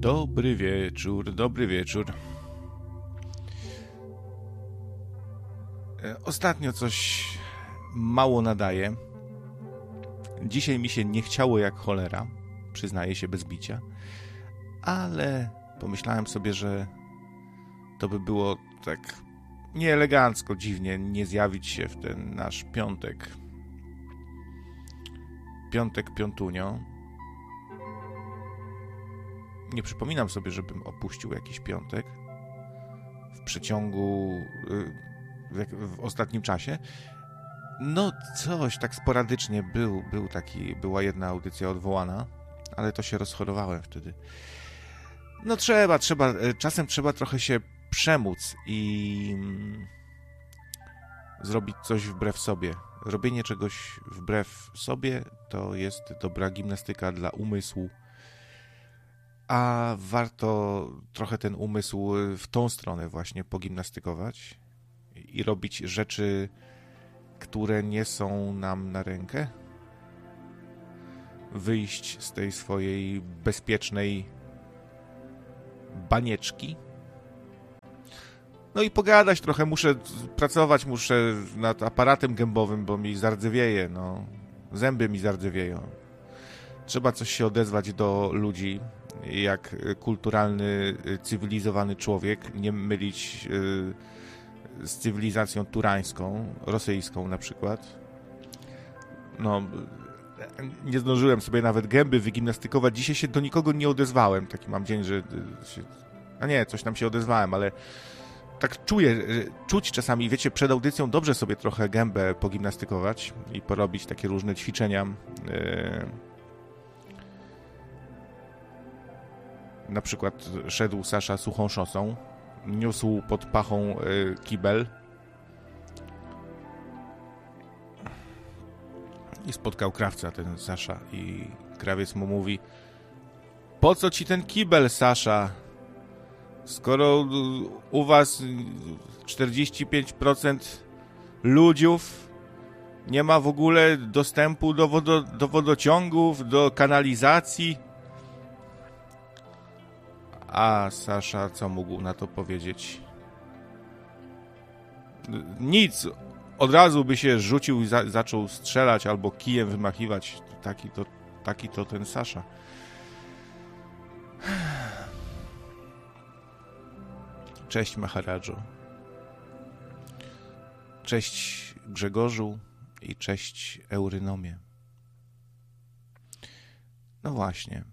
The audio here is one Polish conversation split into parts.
Dobry wieczór, dobry wieczór. Ostatnio coś mało nadaje. Dzisiaj mi się nie chciało jak cholera, przyznaję się bez bicia, ale pomyślałem sobie, że to by było tak nieelegancko, dziwnie nie zjawić się w ten nasz piątek. Piątek piątunio. Nie przypominam sobie, żebym opuścił jakiś piątek w przeciągu, w ostatnim czasie. No coś, tak sporadycznie była jedna audycja odwołana, ale to się rozchorowałem wtedy. No czasem trzeba trochę się przemóc i zrobić coś wbrew sobie. Robienie czegoś wbrew sobie to jest dobra gimnastyka dla umysłu, a warto trochę ten umysł w tą stronę właśnie pogimnastykować i robić rzeczy, które nie są nam na rękę. Wyjść z tej swojej bezpiecznej banieczki. No i pogadać trochę, muszę nad aparatem gębowym, bo mi zardzewieje, zęby mi zardzewieją. Trzeba coś się odezwać do ludzi, jak kulturalny, cywilizowany człowiek, nie mylić z cywilizacją turańską, rosyjską na przykład. Nie zdążyłem sobie nawet gęby wygimnastykować. Dzisiaj się do nikogo nie odezwałem. Taki mam dzień, że coś tam się odezwałem, ale tak czuć czasami, wiecie, przed audycją dobrze sobie trochę gębę pogimnastykować i porobić takie różne ćwiczenia. Na przykład szedł Sasza suchą szosą, niósł pod pachą kibel i spotkał krawca ten Sasza i krawiec mu mówi: po co ci ten kibel, Sasza? Skoro u was 45% ludziów nie ma w ogóle dostępu do wodociągów, do kanalizacji. A Sasza co mógł na to powiedzieć? Nic. Od razu by się rzucił i zaczął strzelać albo kijem wymachiwać. Taki to ten Sasza. Cześć Maharadżo. Cześć Grzegorzu i cześć Eurynomie. No właśnie.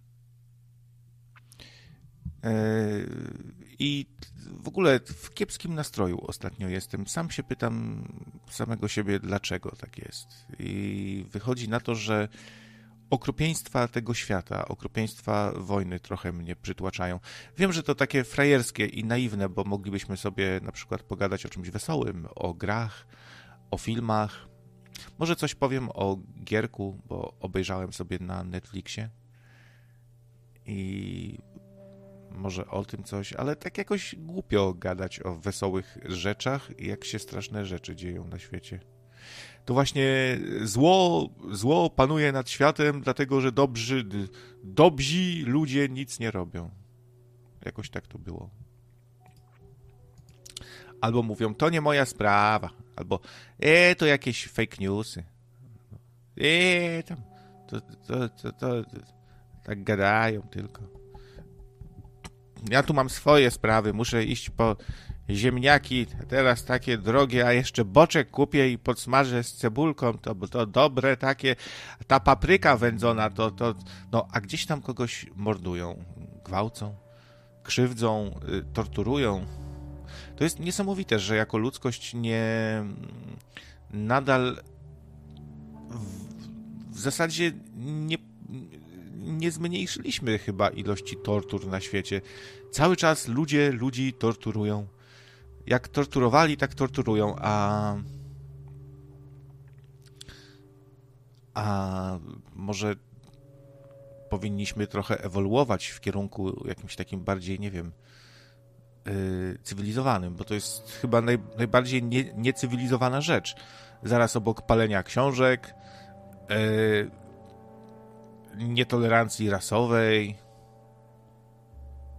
I w ogóle w kiepskim nastroju ostatnio jestem. Sam się pytam samego siebie, dlaczego tak jest. I wychodzi na to, że okropieństwa tego świata, okropieństwa wojny trochę mnie przytłaczają. Wiem, że to takie frajerskie i naiwne, bo moglibyśmy sobie na przykład pogadać o czymś wesołym, o grach, o filmach. Może coś powiem o Gierku, bo obejrzałem sobie na Netflixie i może o tym coś, ale tak jakoś głupio gadać o wesołych rzeczach, jak się straszne rzeczy dzieją na świecie. To właśnie zło panuje nad światem, dlatego że dobrzy ludzie nic nie robią. Jakoś tak to było. Albo mówią, to nie moja sprawa. Albo, to jakieś fake newsy. Tam, to tak gadają tylko. Ja tu mam swoje sprawy, muszę iść po ziemniaki, teraz takie drogie, a jeszcze boczek kupię i podsmażę z cebulką, to dobre takie, ta papryka wędzona, a gdzieś tam kogoś mordują, gwałcą, krzywdzą, torturują. To jest niesamowite, że jako ludzkość nadal w zasadzie nie zmniejszyliśmy chyba ilości tortur na świecie. Cały czas ludzi torturują. Jak torturowali, tak torturują, a może powinniśmy trochę ewoluować w kierunku jakimś takim bardziej, nie wiem, cywilizowanym, bo to jest chyba najbardziej niecywilizowana rzecz. Zaraz obok palenia książek, nietolerancji rasowej,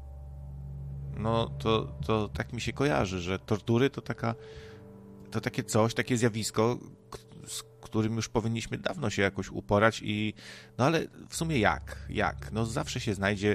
no to tak mi się kojarzy, że tortury to takie coś, takie zjawisko, z którym już powinniśmy dawno się jakoś uporać no ale w sumie jak? No zawsze się znajdzie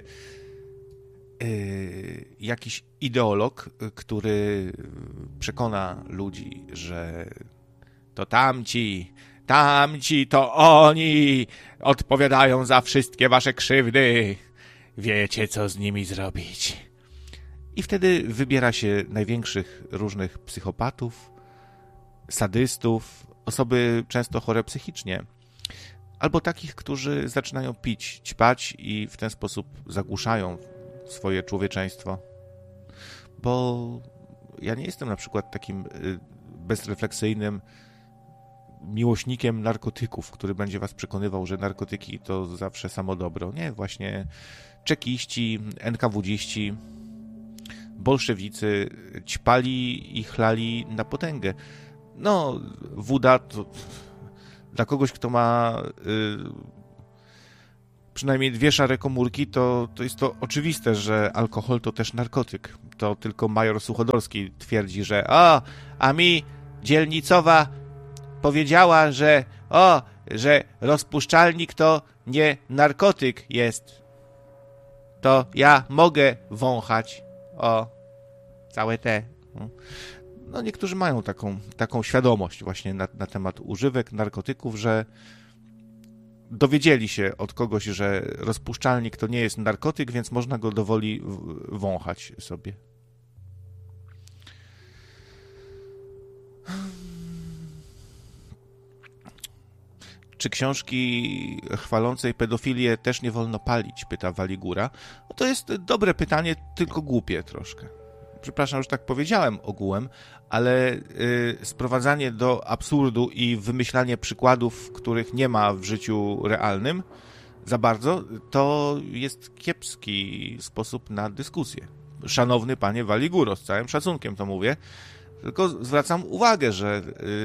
jakiś ideolog, który przekona ludzi, że to tamci to oni odpowiadają za wszystkie wasze krzywdy. Wiecie, co z nimi zrobić. I wtedy wybiera się największych różnych psychopatów, sadystów, osoby często chore psychicznie, albo takich, którzy zaczynają pić, ćpać i w ten sposób zagłuszają swoje człowieczeństwo. Bo ja nie jestem na przykład takim bezrefleksyjnym miłośnikiem narkotyków, który będzie was przekonywał, że narkotyki to zawsze samo dobro. Nie, właśnie czekiści, NKWD-ści, bolszewicy ćpali i chlali na potęgę. No, woda to dla kogoś, kto ma przynajmniej 2 szare komórki, to jest to oczywiste, że alkohol to też narkotyk. To tylko major Suchodolski twierdzi, że a mi dzielnicowa powiedziała, że rozpuszczalnik to nie narkotyk jest. To ja mogę wąchać. Całe te. No niektórzy mają taką świadomość właśnie na temat używek narkotyków, że dowiedzieli się od kogoś, że rozpuszczalnik to nie jest narkotyk, więc można go dowoli wąchać sobie. Czy książki chwalącej pedofilię też nie wolno palić? Pyta Waligura. No to jest dobre pytanie, tylko głupie troszkę. Przepraszam, że tak powiedziałem ogółem, ale sprowadzanie do absurdu i wymyślanie przykładów, których nie ma w życiu realnym za bardzo, to jest kiepski sposób na dyskusję. Szanowny panie Waliguro, z całym szacunkiem to mówię, tylko zwracam uwagę, że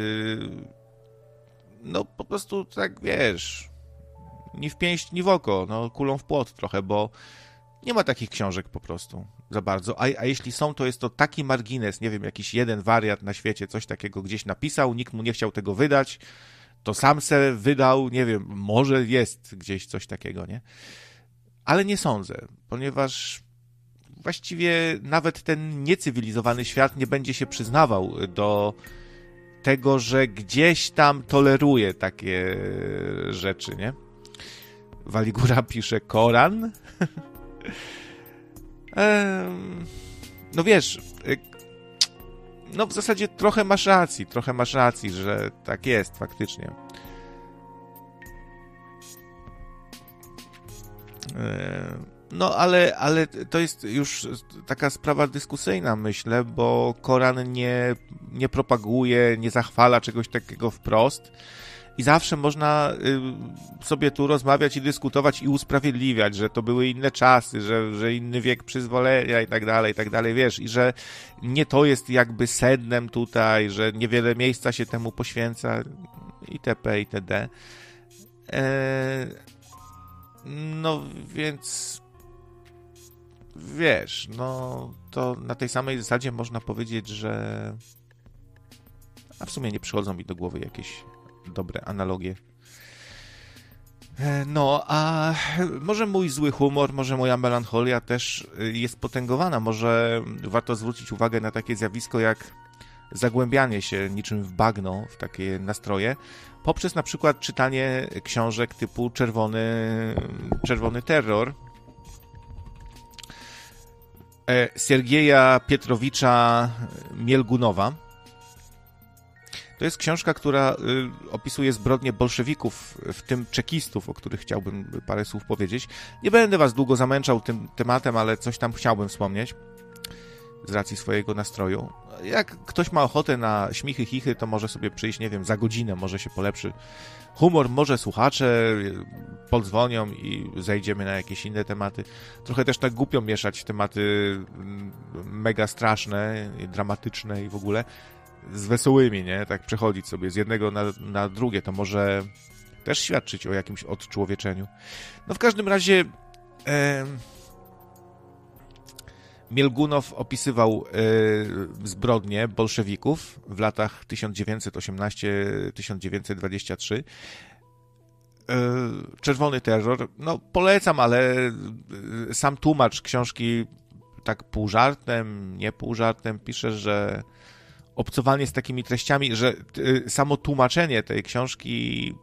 no po prostu tak, wiesz, ni w pięść, ni w oko, no kulą w płot trochę, bo nie ma takich książek po prostu za bardzo, a jeśli są, to jest to taki margines, nie wiem, jakiś jeden wariat na świecie coś takiego gdzieś napisał, nikt mu nie chciał tego wydać, to sam se wydał, nie wiem, może jest gdzieś coś takiego, nie? Ale nie sądzę, ponieważ właściwie nawet ten niecywilizowany świat nie będzie się przyznawał do tego, że gdzieś tam toleruje takie rzeczy, nie? Waligura pisze Koran. No wiesz, no w zasadzie trochę masz racji, że tak jest faktycznie. No ale to jest już taka sprawa dyskusyjna, myślę, bo Koran nie propaguje, nie zachwala czegoś takiego wprost i zawsze można sobie tu rozmawiać i dyskutować i usprawiedliwiać, że to były inne czasy, że inny wiek przyzwolenia i tak dalej, wiesz, i że nie to jest jakby sednem tutaj, że niewiele miejsca się temu poświęca itp. itd. No więc wiesz, no to na tej samej zasadzie można powiedzieć, że a w sumie nie przychodzą mi do głowy jakieś dobre analogie. No, a może mój zły humor, może moja melancholia też jest potęgowana. Może warto zwrócić uwagę na takie zjawisko jak zagłębianie się niczym w bagno, w takie nastroje, poprzez na przykład czytanie książek typu Czerwony Terror Siergieja Pietrowicza Mielgunowa. To jest książka, która opisuje zbrodnie bolszewików, w tym czekistów, o których chciałbym parę słów powiedzieć. Nie będę was długo zamęczał tym tematem, ale coś tam chciałbym wspomnieć z racji swojego nastroju. Jak ktoś ma ochotę na śmichy, chichy, to może sobie przyjść, nie wiem, za godzinę, może się polepszy humor, może słuchacze podzwonią i zejdziemy na jakieś inne tematy. Trochę też tak głupio mieszać tematy mega straszne, dramatyczne i w ogóle z wesołymi, nie? Tak przechodzić sobie z jednego na drugie, to może też świadczyć o jakimś odczłowieczeniu. No w każdym razie Mielgunow opisywał zbrodnie bolszewików w latach 1918-1923. Czerwony terror. No, polecam, ale sam tłumacz książki tak pół żartem, nie pół żartem pisze, że obcowanie z takimi treściami, że samo tłumaczenie tej książki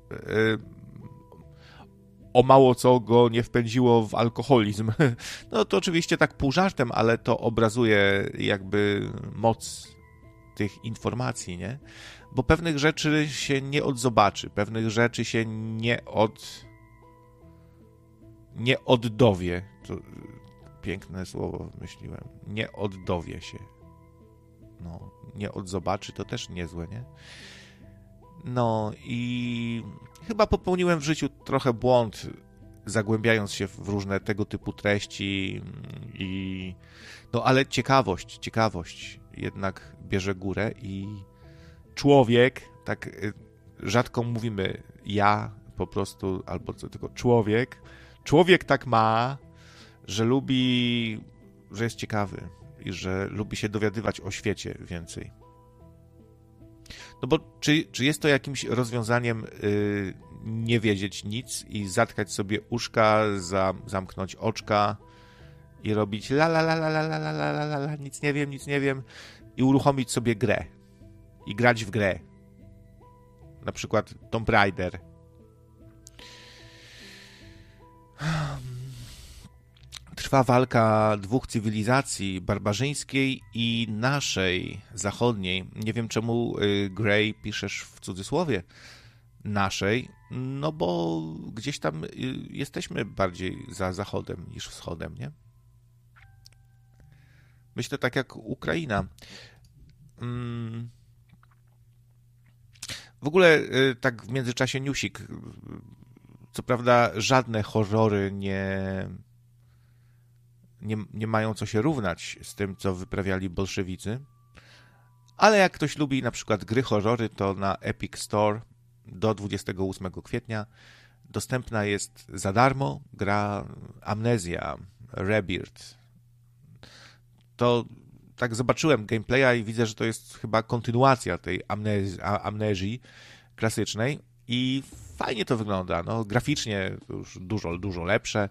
o mało co go nie wpędziło w alkoholizm. No to oczywiście tak pół żartem, ale to obrazuje jakby moc tych informacji, nie? Bo pewnych rzeczy się nie odzobaczy, pewnych rzeczy się nie oddowie. To piękne słowo wymyśliłem. Nie oddowie się. No, nie odzobaczy, to też niezłe, nie? No i chyba popełniłem w życiu trochę błąd, zagłębiając się w różne tego typu treści no ale ciekawość jednak bierze górę i człowiek, tak rzadko mówimy ja po prostu, albo co tylko człowiek tak ma, że lubi, że jest ciekawy i że lubi się dowiadywać o świecie więcej. No bo czy jest to jakimś rozwiązaniem nie wiedzieć nic i zatkać sobie uszka, zamknąć oczka i robić la la la la la la la la la la, nic nie wiem i uruchomić sobie grę i grać w grę. Na przykład Tomb Raider. Trwa walka dwóch cywilizacji, barbarzyńskiej i naszej, zachodniej. Nie wiem, czemu Grey piszesz w cudzysłowie naszej, no bo gdzieś tam jesteśmy bardziej za zachodem niż wschodem, nie? Myślę tak jak Ukraina. W ogóle tak w międzyczasie newsik. Co prawda żadne horrory nie mają co się równać z tym, co wyprawiali bolszewicy, ale jak ktoś lubi na przykład gry horrory, to na Epic Store do 28 kwietnia dostępna jest za darmo gra Amnesia Rebirth. To tak zobaczyłem gameplaya i widzę, że to jest chyba kontynuacja tej amnezji klasycznej i fajnie to wygląda. No, graficznie już dużo lepsze.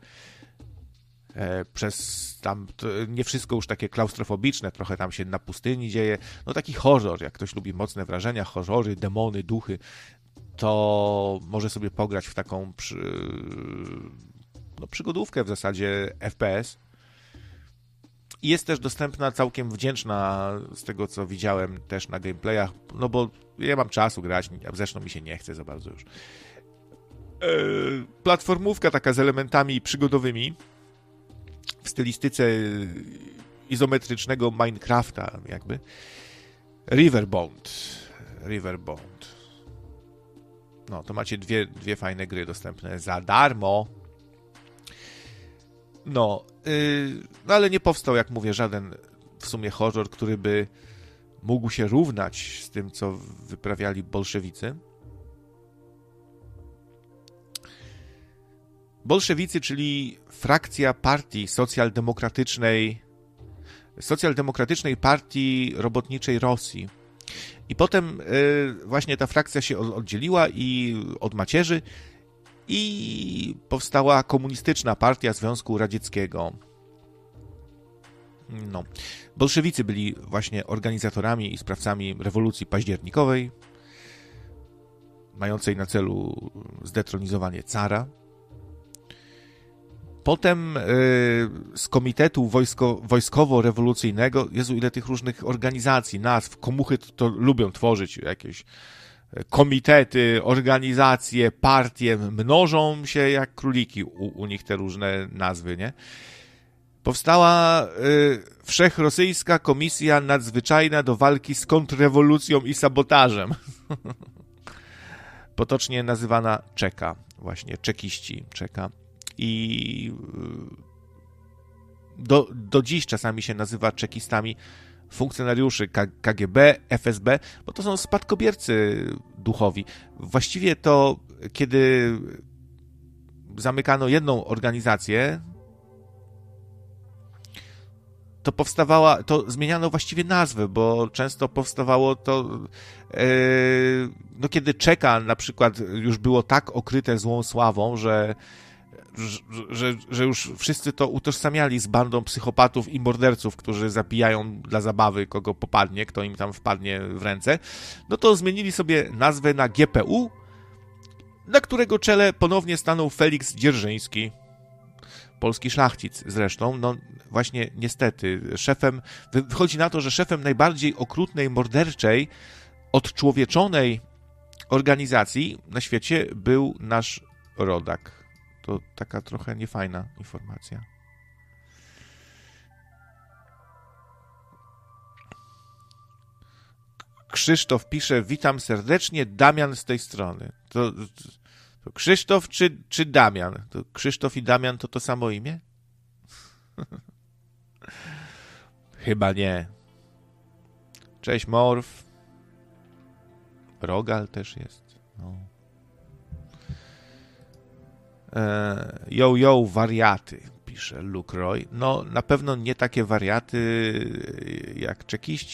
Przez tam nie wszystko już takie klaustrofobiczne, trochę tam się na pustyni dzieje. No taki horror, jak ktoś lubi mocne wrażenia, horrory, demony, duchy, to może sobie pograć w taką przygodówkę w zasadzie FPS. I jest też dostępna, całkiem wdzięczna z tego, co widziałem też na gameplayach, no bo ja mam czasu grać, zresztą mi się nie chce za bardzo już. Platformówka taka z elementami przygodowymi w stylistyce izometrycznego Minecrafta jakby. Riverbound. No, to macie dwie fajne gry dostępne za darmo. No, ale nie powstał, jak mówię, żaden w sumie horror, który by mógł się równać z tym, co wyprawiali bolszewicy. Bolszewicy, czyli frakcja partii socjaldemokratycznej partii robotniczej Rosji. I potem właśnie ta frakcja się oddzieliła od macierzy i powstała komunistyczna partia Związku Radzieckiego. No. Bolszewicy byli właśnie organizatorami i sprawcami rewolucji październikowej, mającej na celu zdetronizowanie cara. Potem z Komitetu Wojskowo-Rewolucyjnego, Jezu, ile tych różnych organizacji, nazw, komuchy to lubią tworzyć jakieś komitety, organizacje, partie, mnożą się jak króliki u nich te różne nazwy, nie? Powstała Wszechrosyjska Komisja Nadzwyczajna do walki z kontrrewolucją i sabotażem. Potocznie nazywana Czeka, właśnie, czekiści, Czeka. I do dziś czasami się nazywa czekistami funkcjonariuszy KGB, FSB, bo to są spadkobiercy duchowi. Właściwie to, kiedy zamykano jedną organizację, to zmieniano właściwie nazwę, bo często powstawało to, no kiedy Czeka na przykład już było tak okryte złą sławą, że już wszyscy to utożsamiali z bandą psychopatów i morderców, którzy zabijają dla zabawy kogo popadnie, kto im tam wpadnie w ręce, no to zmienili sobie nazwę na GPU, na którego czele ponownie stanął Feliks Dzierżyński. Polski szlachcic zresztą, no właśnie niestety, wychodzi na to, że szefem najbardziej okrutnej, morderczej, odczłowieczonej organizacji na świecie był nasz rodak. To taka trochę niefajna informacja. Krzysztof pisze, witam serdecznie, Damian z tej strony. To Krzysztof czy Damian? To Krzysztof i Damian to samo imię? Chyba nie. Cześć Morf. Rogal też jest. No. Yo, wariaty, pisze Luke Roy. No, na pewno nie takie wariaty jak czekiści,